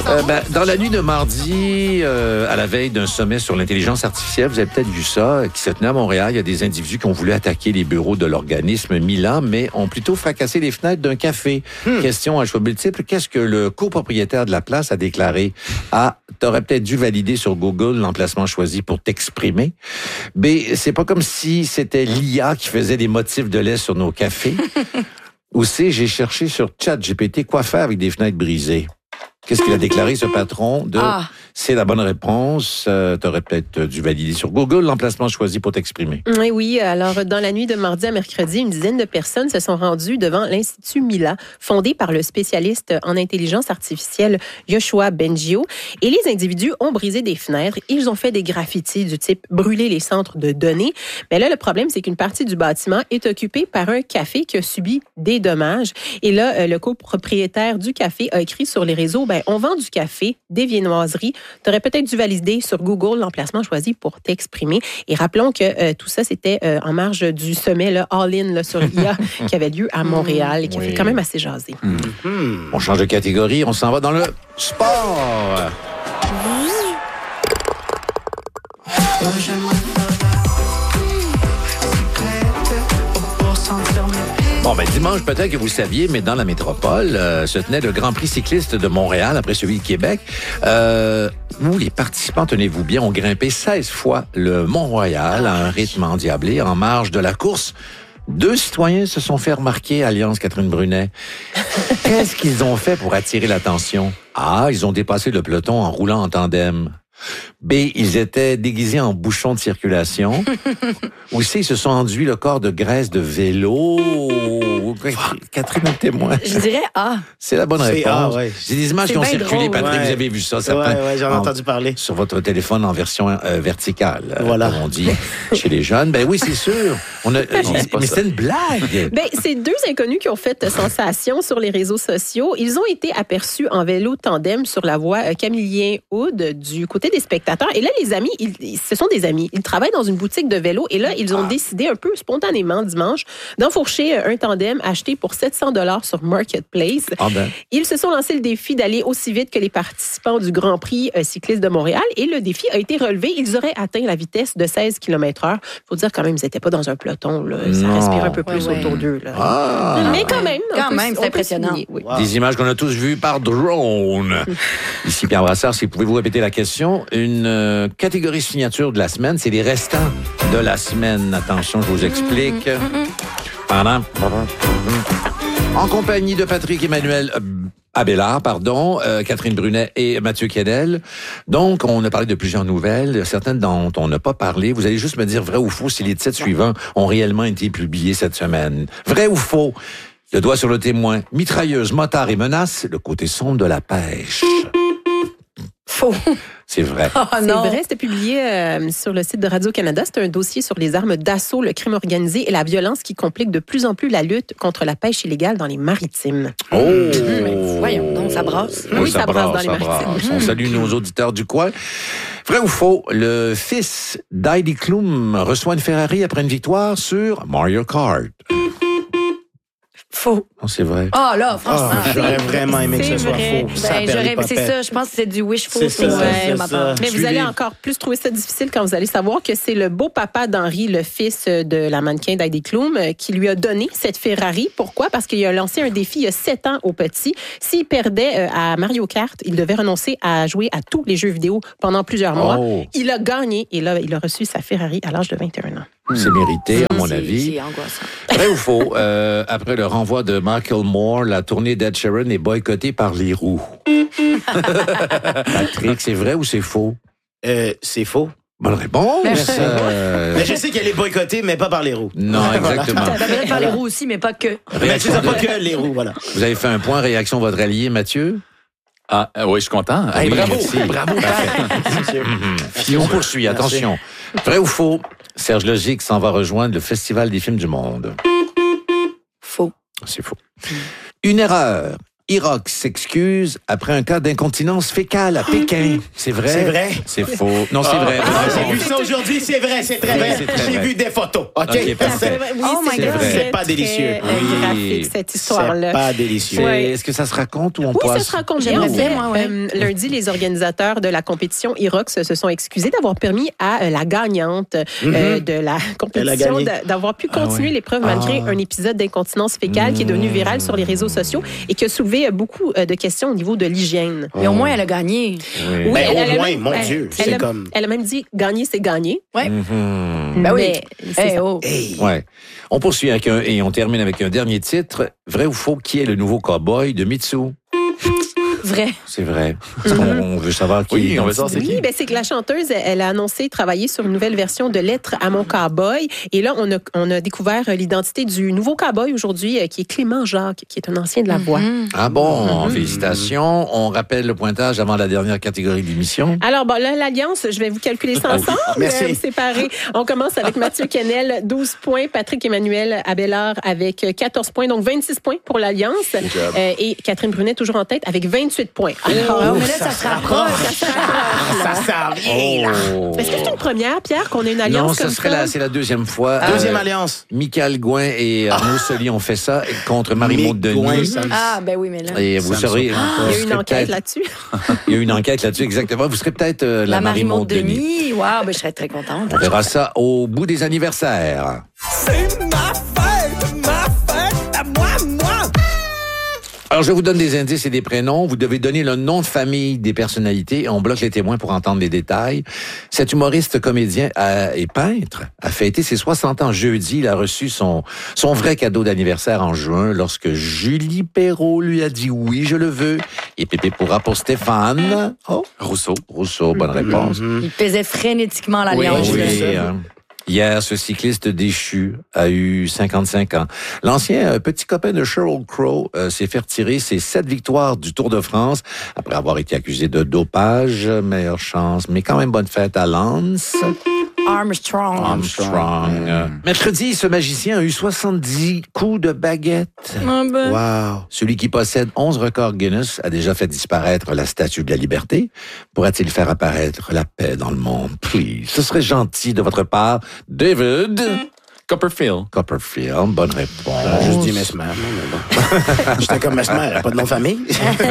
Dans la nuit de mardi, à la veille d'un sommet sur l'intelligence artificielle, vous avez peut-être vu ça, qui se tenait à Montréal. Il y a des individus qui ont voulu attaquer les bureaux de l'organisme Milan, mais ont plutôt fracassé les fenêtres d'un café. Question à choix multiple. Qu'est-ce que le copropriétaire de la place a déclaré? A, t'aurais peut-être dû valider sur Google l'emplacement choisi pour t'exprimer. B, c'est pas comme si c'était l'IA qui faisait des motifs de lait sur nos cafés. Ou C, j'ai cherché sur ChatGPT quoi faire avec des fenêtres brisées. Qu'est-ce qu'il a déclaré, ce patron de... C'est la bonne réponse. T'aurais peut-être dû valider sur Google l'emplacement choisi pour t'exprimer. Oui. Alors, dans la nuit de mardi à mercredi, une dizaine de personnes se sont rendues devant l'Institut Mila, fondé par le spécialiste en intelligence artificielle Yoshua Bengio. Et les individus ont brisé des fenêtres. Ils ont fait des graffitis du type « brûler les centres de données ». Mais là, le problème, c'est qu'une partie du bâtiment est occupée par un café qui a subi des dommages. Et là, le copropriétaire du café a écrit sur les réseaux, on vend du café, des viennoiseries. Tu aurais peut-être dû valider sur Google l'emplacement choisi pour t'exprimer. Et rappelons que tout ça, c'était en marge du sommet All-In sur l'IA qui avait lieu à Montréal et qui a fait quand même assez jaser. On change de catégorie, on s'en va dans le sport. Dimanche, peut-être que vous le saviez, mais dans la métropole, se tenait le Grand Prix cycliste de Montréal, après celui de Québec, où les participants, tenez-vous bien, ont grimpé 16 fois le Mont-Royal à un rythme endiablé en marge de la course. 2 citoyens se sont fait remarquer, Alliance Catherine Brunet. Qu'est-ce qu'ils ont fait pour attirer l'attention? A, ils ont dépassé le peloton en roulant en tandem. B, ils étaient déguisés en bouchons de circulation. Ou C, ils se sont enduits le corps de graisse de vélo. Catherine, un témoin. Je dirais A. C'est la bonne réponse. A, ouais. C'est des images qui ont circulé, drôle, Patrick, vous avez vu ça, certains. Ouais, j'en ai entendu parler. Sur votre téléphone en version verticale, voilà. comme on dit chez les jeunes. Oui, c'est sûr. Mais c'est une blague. C'est 2 inconnus qui ont fait sensation sur les réseaux sociaux. Ils ont été aperçus en vélo tandem sur la voie Camillien-Aude du côté des spectateurs. Et là, les amis, ce sont des amis. Ils travaillent dans une boutique de vélo et là, ils ont décidé un peu spontanément dimanche d'enfourcher un tandem acheté pour 700 $ sur Marketplace. Ils se sont lancé le défi d'aller aussi vite que les participants du Grand Prix cycliste de Montréal et le défi a été relevé. Ils auraient atteint la vitesse de 16 km/h. Il faut dire quand même, ils n'étaient pas dans un peloton. Là. Ça respire un peu plus autour d'eux. Là. Mais quand même. C'est impressionnant. Oui. Wow. Des images qu'on a tous vues par drone. Ici Pierre Brassard, si vous pouvez vous répéter la question. Une catégorie signature de la semaine, c'est les restants de la semaine. Attention, je vous explique. En compagnie de Patrick Emmanuel Abélard, Catherine Brunet et Mathieu Quennel. Donc, on a parlé de plusieurs nouvelles, certaines dont on n'a pas parlé. Vous allez juste me dire vrai ou faux si les titres suivants ont réellement été publiés cette semaine. Vrai ou faux? Le doigt sur le témoin. Mitrailleuse, motard et menace, le côté sombre de la pêche. Faux. C'est vrai. C'est vrai, c'était publié sur le site de Radio-Canada. C'est un dossier sur les armes d'assaut, le crime organisé et la violence qui complique de plus en plus la lutte contre la pêche illégale dans les maritimes. Voyons donc, ça brasse. Oui, ça brasse dans les maritimes. On salue nos auditeurs du coin. Vrai ou faux, le fils d'Heidi Klum reçoit une Ferrari après une victoire sur Mario Kart. Faux. Non, c'est vrai. Là, franchement. J'aurais vraiment aimé que ce soit faux. C'est ça, je pense que c'est du wishful thinking. Mais vous allez encore plus trouver ça difficile quand vous allez savoir que c'est le beau-papa d'Henri, le fils de la mannequin d'Heidi Klum, qui lui a donné cette Ferrari. Pourquoi? Parce qu'il a lancé un défi il y a 7 ans au petit. S'il perdait à Mario Kart, il devait renoncer à jouer à tous les jeux vidéo pendant plusieurs mois. Il a gagné et là, il a reçu sa Ferrari à l'âge de 21 ans. C'est mérité, à mon avis. C'est angoissant. Vrai ou faux, après le renvoi de Michael Moore, la tournée d'Ed Sheeran est boycottée par les roues. Patrick, c'est vrai ou c'est faux? C'est faux. Bonne réponse. Mais je sais qu'elle est boycottée, mais pas par les roues. Non, exactement. Peut-être par les roues aussi, mais pas que. Mais c'est pas que les roues, voilà. Vous avez fait un point, réaction votre allié, Mathieu? Oui, je suis content. Oui, bravo. merci. Bravo. On poursuit, attention. Vrai ou faux, Serge Logique s'en va rejoindre le Festival des films du monde. Faux. C'est faux. Une erreur. Irox s'excuse après un cas d'incontinence fécale à Pékin. C'est vrai? C'est vrai? C'est faux. Non, c'est vrai. J'ai vu ça aujourd'hui, c'est vrai, c'est très vrai. c'est très J'ai vrai. vu des photos. OK, parfait. Oui, Oh my c'est God. très, C'est pas délicieux. très, Oui. graphique, cette histoire-là. C'est pas délicieux. Ouais. Est-ce que ça se raconte ou on Oui, passe? ça se raconte bien. J'aimerais En bien, fait, moi, ouais. lundi, les organisateurs de la compétition Irox se sont excusés d'avoir permis à la gagnante de la compétition gagné. d'avoir pu continuer l'épreuve malgré un épisode d'incontinence fécale qui est devenu viral sur les réseaux sociaux et qui a soulevé beaucoup de questions au niveau de l'hygiène. Mais au moins, elle a gagné. Oui. Ben, elle au a moins, même- mon elle- Dieu, elle c'est a- comme... Elle a même dit gagner, c'est gagner. Ouais. Mhm. Ben oui. Mais c'est ça. Oh. Hey. Ouais. On poursuit et on termine avec un dernier titre. Vrai ou faux, qui est le nouveau cowboy de Mitsu? Vrai. C'est vrai. Parce qu'on veut savoir qui Oui, est. on veut savoir c'est Oui, qui. ben c'est que la chanteuse, elle a annoncé travailler sur une nouvelle version de Lettres à mon cowboy. Et là, on a découvert l'identité du nouveau cowboy aujourd'hui, qui est Clément Jacques, qui est un ancien de la voix. Ah bon, félicitations. On rappelle le pointage avant la dernière catégorie de l'émission. Alors, bon, là, l'Alliance, je vais vous calculer ça ensemble. Merci. Séparés. On commence avec Mathieu Kennel, 12 points. Patrick Emmanuel Abélard avec 14 points, donc 26 points pour l'Alliance. Et Catherine Brunet, toujours en tête, avec 28 points. Alors, mais là, ça se rapproche. Ça s'en vient, là. Oh. est-ce que c'est une première, Pierre, qu'on ait une alliance Non, ça comme serait ça? c'est la deuxième fois. Deuxième alliance. Michael Gouin et Arnaud Soli ont fait ça contre Marie-Maud Mick Gouin, Denis. ça me- Ah, ben oui, mais là. Et vous Ça me serez. surprend Il y a eu une enquête là-dessus. Il y a eu une enquête là-dessus, exactement. Vous serez peut-être La Marie-Maud Denis. Wow, ben je serais très contente. On verra ça au bout des anniversaires. C'est ma fête à moi. Alors, je vous donne des indices et des prénoms. Vous devez donner le nom de famille des personnalités. On bloque les témoins pour entendre les détails. Cet humoriste, comédien et peintre a fêté ses 60 ans jeudi. Il a reçu son vrai cadeau d'anniversaire en juin lorsque Julie Perrault lui a dit oui, je le veux. Et pépé pourra pour Stéphane. Oh, Rousseau. Rousseau, bonne réponse. Il pesait frénétiquement l'alliance. Oui, hier, ce cycliste déchu a eu 55 ans. L'ancien petit copain de Sheryl Crow s'est fait retirer ses 7 victoires du Tour de France après avoir été accusé de dopage. Meilleure chance, mais quand même bonne fête à Lance Armstrong. Mercredi, ce magicien a eu 70 coups de baguette. Ah ben. Wow. Celui qui possède 11 records Guinness a déjà fait disparaître la Statue de la Liberté. Pourra-t-il faire apparaître la paix dans le monde? Please. Ce serait gentil de votre part. David Copperfield. Copperfield, bonne réponse. J'ai juste dit Mesmer, mais bon. J'étais comme Mesmer, elle a pas de nom de famille.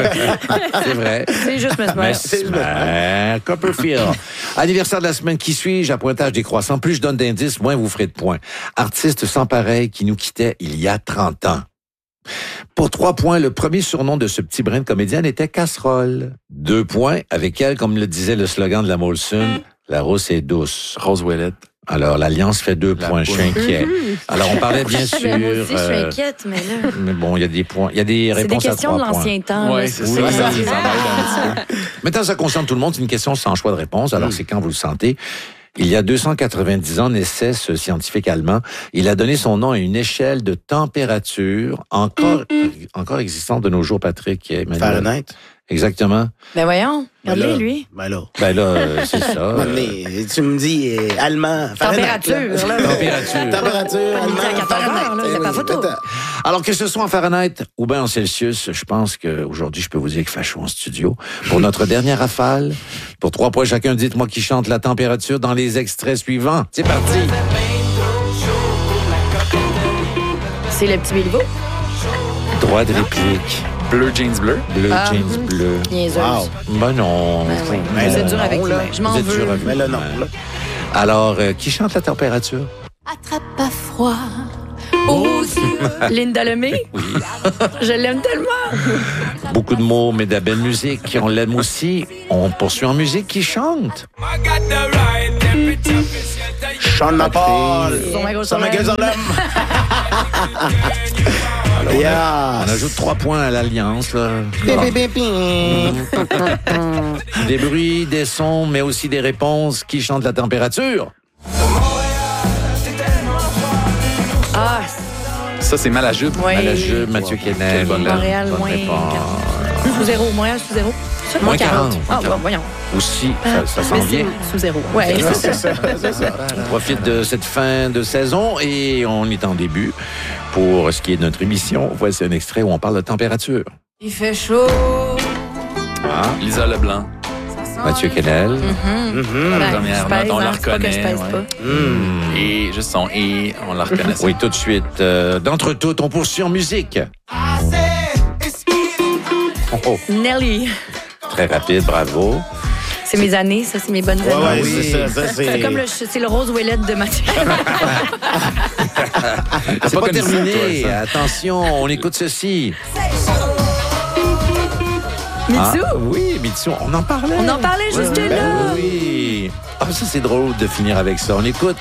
C'est vrai. C'est juste Mesmer. Mesmer, Copperfield. Anniversaire de la semaine qui suit, à pointage décroissant. Plus je donne d'indices, moins vous ferez de points. Artiste sans pareil qui nous quittait il y a 30 ans. Pour 3 points, le premier surnom de ce petit brin de comédienne était Casserole. 2 points, avec elle, comme le disait le slogan de la Molson, la rousse est douce. Rose Ouellette. Alors, l'Alliance fait 2 points. Je suis inquiet. Alors, on parlait bien sûr... Ben, moi aussi, je suis inquiète, mais là. mais bon, il y a des points. Il y a des C'est des réponses à 3 questions de points. l'ancien temps. Oui, là. c'est Oui, ça. oui. Ça m'aide un petit peu. Maintenant, ça concerne tout le monde. C'est une question sans choix de réponse. Alors, c'est quand vous le sentez. Il y a 290 ans, naissait ce scientifique allemand. Il a donné son nom à une échelle de température encore existante de nos jours, Patrick et Emmanuel. Fahrenheit. Exactement. Ben voyons, regardez, là, lui. Ben là. Ben là, c'est ça. Mais tu me dis allemand, Fahrenheit. Température, là. Température. Température, Pas midi à allemand, 14 heures, là, il y a pas photo. Alors que ce soit en Fahrenheit ou bien en Celsius, je pense qu'aujourd'hui, je peux vous dire qu'il fait chaud en studio. Pour notre dernière rafale, pour 3 points chacun, dites-moi qui chante la température dans les extraits suivants. C'est parti. C'est le petit Bilbo. Droit de réplique. Bleu, jeans bleu. Bleu, jeans bleu. Niaiseuse. Wow. Ben non. Ben oui. Ben Vous là, êtes dur avec non, lui. là. Je m'en Vous êtes veux. dur avec Mais là, non. Là. Alors, qui chante la température? Attrape pas froid. Linda Lemay. Oui. Je l'aime tellement. Beaucoup de mots, mais de la belle musique. On l'aime aussi. On poursuit en musique. Qui chante? Sean Paul. Son ma gueule dans l'homme. Yeah. On ajoute 3 points à l'Alliance. Là. Des bruits, des sons, mais aussi des réponses. Qui chante la température? Ah, Ça, c'est Malajube. oui. À la jeu, Mathieu Kennel. Bonne Montréal, bonne moins réponse. sous zéro. Montréal, sous zéro. Ça? Moins 40. Ah, bon, voyons. Aussi, ça s'en Mais vient. c'est sous zéro. Ouais. C'est ça. On profite de cette fin de saison et on est en début. Pour ce qui est de notre émission, voici un extrait où on parle de température. Il fait chaud. Lisa Leblanc. Mathieu Kennel. Premièrement, je pèse, on la c'est pas que je reconnaît. pèse pas. Et juste son et, on la reconnaît. Oui, tout de suite. D'entre toutes, on poursuit en musique. Oh, Nelly. très rapide, bravo. C'est mes années, ça, c'est mes bonnes années. Ouais, oui. c'est ça. C'est comme c'est le rose ouellette de Mathieu. C'est pas connu ça, terminé. toi, ça. Attention, on écoute ceci. Mitsu. Oui, Mitsu, on en parlait. On en parlait juste Ben là. oui. Ah, ça, c'est drôle de finir avec ça. On écoute.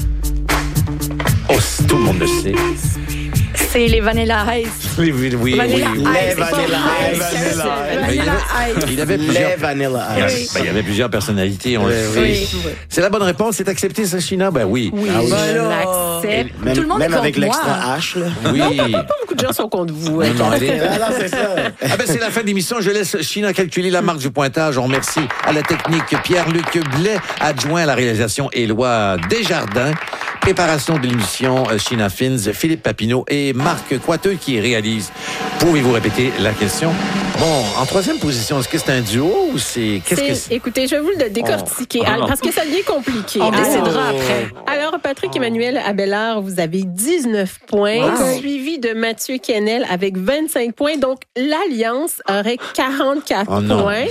Oh, tout le monde le sait. C'est les Vanilla Ice. Oui, oui, oui. Vanilla oui. Ice. Les c'est pas Vanilla Ice, Ice. c'est Mais Vanilla Ice. il avait plusieurs... Les Vanilla Il y avait- Ice. ben, il y avait plusieurs personnalités, on le sait. Oui. C'est la bonne réponse. C'est accepté, ça, China? Ben oui. Oui, Ah oui. je Voilà. l'accepte. Même, Tout le monde même est avec contre l'extra moi. H, là. Oui. Pas beaucoup de gens sont contre vous. Non, non, elle est- Ah non, c'est ça. Ah ben c'est la fin de l'émission. Je laisse China calculer la marque du pointage. On remercie à la technique Pierre-Luc Blais, adjoint à la réalisation Éloi Desjardins. Préparation de l'émission China Fins, Philippe Papineau et Marc Coiteux qui réalise. Pouvez-vous répéter la question? Bon, en troisième position, est-ce que c'est un duo ou c'est... Qu'est-ce que c'est? Écoutez, je vais vous le décortiquer parce que ça devient compliqué. On Alors, décidera après. Alors, Patrick Emmanuel Abelard, vous avez 19 points, suivi de Mathieu Kennel avec 25 points. Donc, l'Alliance aurait 44 Oh non. points.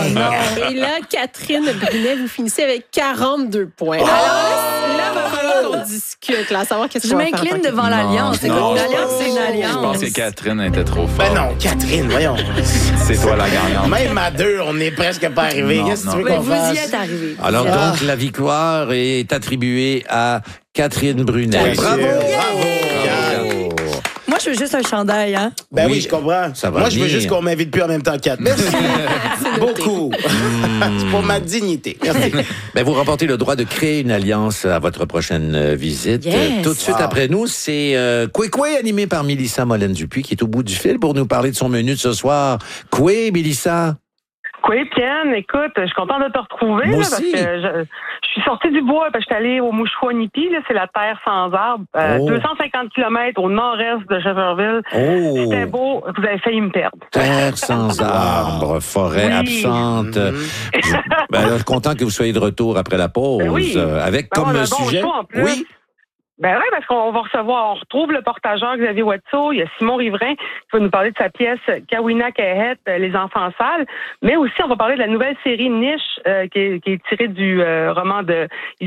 Et là, Catherine Brunet, vous finissez avec 42 points. Alors là, va falloir qu'on discute, là, à savoir qu'est-ce Je qu'on va faire. m'incline devant l'Alliance. Non, L'Alliance, c'est une Je alliance. pense que Catherine était trop forte. Ben non, Catherine, voyons. C'est toi la gagnante. Même à deux, on n'est presque pas arrivé. Non, Qu'est-ce que tu non. veux Oui, qu'on vous y fasse? êtes arrivés. Alors donc, la victoire est attribuée à Catherine Brunet. Bien sûr. Bravo! Bravo! Bravo! Moi, je veux juste un chandail, hein? Ben Oui, oui, je comprends. ça va Moi, je veux venir. juste qu'on m'invite plus en même temps que 4. Merci. Beaucoup. C'est pour ma dignité. Merci. Ben, vous remportez le droit de créer une alliance à votre prochaine visite. Yes. Tout de suite Wow. après nous, c'est Koué animé par Mélissa Molène-Dupuis qui est au bout du fil pour nous parler de son menu de ce soir. Koué, Mélissa? Oui, Pienne, écoute, je suis contente de te retrouver Moi là, parce aussi. que je suis sortie du bois parce que je suis allée au Mouchouanipi, là, c'est la terre sans arbres, Oh. 250 km au nord-est de Cheverville. Oh! C'était beau, vous avez failli me perdre. Terre sans arbres, forêt Oui. absente. Ben, là, je suis content que vous soyez de retour après la pause. Ben oui. Avec Ben, comme on a un bon sujet. show en plus. Oui. Ben oui, parce qu'on va recevoir, on retrouve le portageur Xavier Watteau, il y a Simon Riverain qui va nous parler de sa pièce Kawina Kahet, Les enfants sales, mais aussi on va parler de la nouvelle série Niche qui est tirée du roman de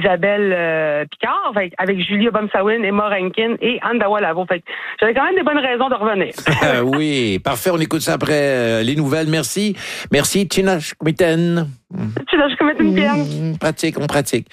Isabelle Picard avec Julie Obomsawin, Emma Rankin et Andawa Lavo. Fait que j'avais quand même des bonnes raisons de revenir. Oui, parfait. On écoute ça après les nouvelles. Merci. Merci, Tina Schmitten. Tu sais, je commets une pienne. Pratique, on pratique.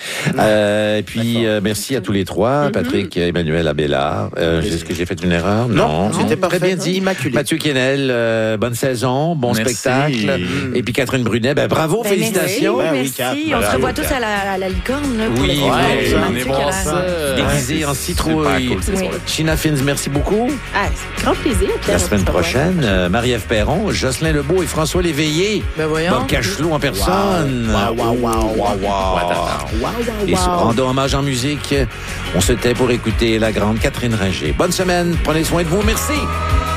Et puis, merci à tous les trois. Patrick, Emmanuel Abelard. Est-ce que j'ai fait une erreur? Non, c'était Très parfait. bien dit. Immaculé. Mathieu Kennel, bonne saison, bon Merci. spectacle. Et puis Catherine Brunet, ben bravo, Ben, félicitations. Merci, Ben oui, merci. Kat, On se bravo, revoit Kat. tous à la licorne, là, pour Oui, le ouais, festival venez thématique voir à la- ça. Déguisé en citrouille. Super cool, ce Oui. soir-là. China Fins, merci beaucoup. Ah, c'est grand plaisir. Pierre. La semaine prochaine, Marie-Ève Perron, Jocelyn Lebeau et François Léveillé. Ben voyons. Bob Cachelot en personne. Et rendons hommage en musique. On se tait pour écouter la grande Catherine Ringer. Bonne semaine. Prenez soin de vous. Merci.